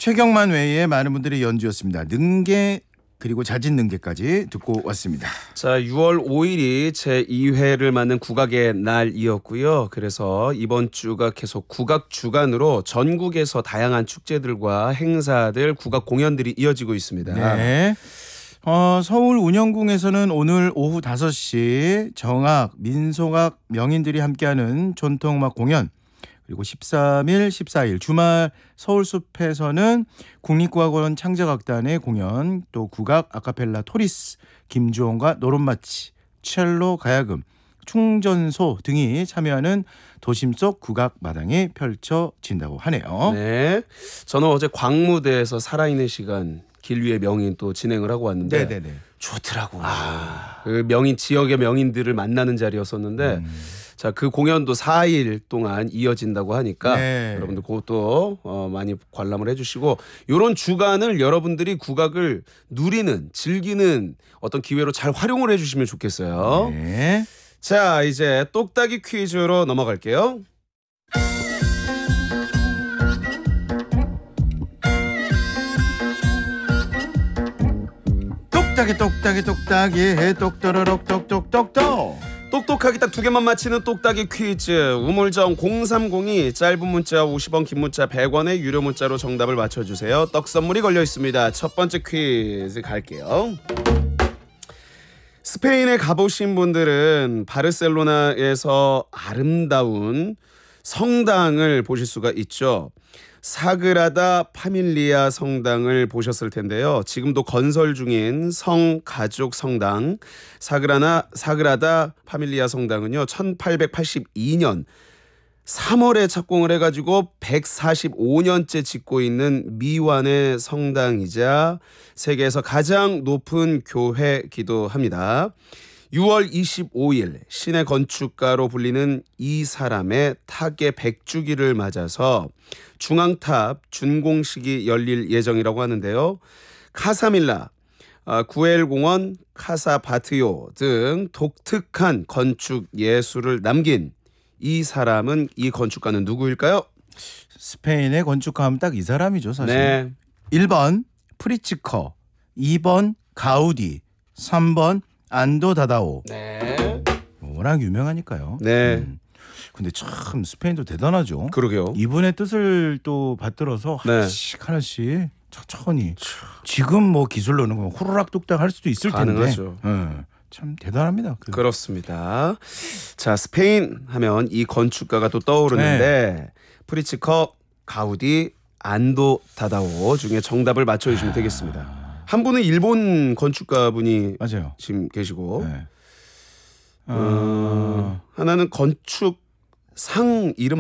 최경만 외에 많은 분들의 연주였습니다. 능계 그리고 자진 능계까지 듣고 왔습니다. 자, 6월 5일이 제2회를 맞는 국악의 날이었고요. 그래서 이번 주가 계속 국악 주간으로 전국에서 다양한 축제들과 행사들, 국악 공연들이 이어지고 있습니다. 네. 서울 운영궁에서는 오늘 오후 5시 정악, 민속악 명인들이 함께하는 전통음악 공연, 그리고 13일, 14일 주말 서울숲에서는 국립국악원 창작악단의 공연, 또 국악 아카펠라 토리스, 김주원과 노론마치, 첼로 가야금, 충전소 등이 참여하는 도심 속 국악 마당이 펼쳐진다고 하네요. 네, 저는 어제 광무대에서 살아있는 시간 길 위의 명인 또 진행을 하고 왔는데 네네네. 좋더라고. 그 명인 지역의 명인들을 만나는 자리였었는데 자, 그 공연도 4일 동안 이어진다고 하니까 네. 여러분들 그것도 많이 관람을 해주시고 이런 주간을 여러분들이 국악을 누리는 즐기는 어떤 기회로 잘 활용을 해주시면 좋겠어요. 네. 자, 이제 똑딱이 퀴즈로 넘어갈게요. 똑딱이 똑떠러럭 똑똑똑똑. 똑똑하게 딱 두 개만 맞히는 똑딱이 퀴즈. 우물정 030이 짧은 문자 50원, 긴 문자 100원의 유료 문자로 정답을 맞춰주세요. 떡 선물이 걸려 있습니다. 첫 번째 퀴즈 갈게요. 스페인에 가보신 분들은 바르셀로나에서 아름다운 성당을 보실 수가 있죠. 사그라다 파밀리아 성당을 보셨을 텐데요. 지금도 건설 중인 성가족 성당 사그라다 파밀리아 성당은요 1882년 3월에 착공을 해가지고 145년째 짓고 있는 미완의 성당이자 세계에서 가장 높은 교회기도 합니다. 6월 25일 신의 건축가로 불리는 이 사람의 타계 100주기를 맞아서 중앙탑 준공식이 열릴 예정이라고 하는데요. 카사밀라, 구엘공원, 카사바트요 등 독특한 건축 예술을 남긴 이 사람은 이 건축가는 누구일까요? 스페인의 건축가하면 딱 이 사람이죠, 사실. 네. 1번 프리츠커, 2번 가우디, 3번 안도 다다오. 네. 워낙 유명하니까요. 네. 근데 참 스페인도 대단하죠. 그러게요. 이분의 뜻을 또 받들어서 네. 하나씩 천천히. 지금 뭐 기술로는 뭐 후루락 뚝딱 할 수도 있을 텐데. 가능하죠. 참 대단합니다. 그렇습니다. 자, 스페인 하면 이 건축가가 또 떠오르는데 프리츠커, 가우디, 안도 다다오 중에 정답을 맞춰주시면 되겠습니다. 한 분은 일본 건축가분이 맞아요. 지금 계시고 네. 하나는 건축상 이름